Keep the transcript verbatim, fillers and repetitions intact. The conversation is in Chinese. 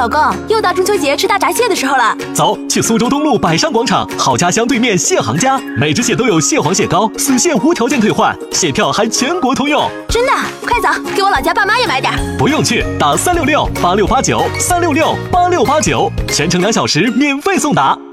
老公，又到中秋节吃大闸蟹的时候了。 走，去苏州东路百上广场好家乡对面蟹行家，每只蟹都有蟹黄蟹膏，死蟹无条件退换，蟹票还全国通用。 真的？快走，给我老家爸妈也买点。 不用去，打三六六八六八九三六六八六八九，全程两小时免费送达。